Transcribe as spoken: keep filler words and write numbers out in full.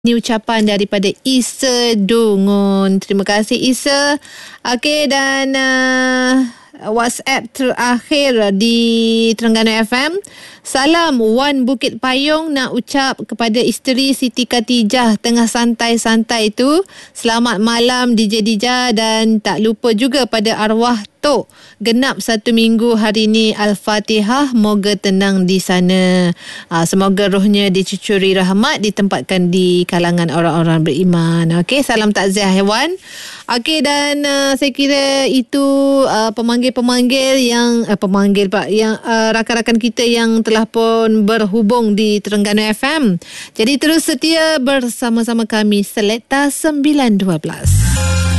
Ini ucapan daripada Isa Dungun. Terima kasih Isa. Okey, dan uh, WhatsApp terakhir di Terengganu F M. Salam Wan Bukit Payung, nak ucap kepada isteri Siti Khatijah tengah santai-santai tu. Selamat malam D J Dija, dan tak lupa juga pada arwah Tok genap satu minggu hari ni. Al-Fatihah, moga tenang di sana. Ha, semoga rohnya dicucuri rahmat, ditempatkan di kalangan orang-orang beriman. Okey, salam takziah hewan. Okey, dan uh, saya kira itu uh, pemanggil-pemanggil yang uh, pemanggil Pak yang uh, rakan-rakan kita yang telah pun berhubung di Terengganu F M. Jadi terus setia bersama-sama kami Selekta sembilan dua belas.